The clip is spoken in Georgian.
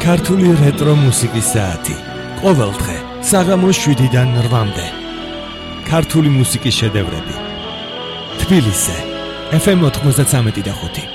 ქართული რეტრო მუსიკის საათი. ყოველ დღე საღამოს 7-დან 8-მდე. ქართული მუსიკის შედევრები. თბილისზე FM 93.5.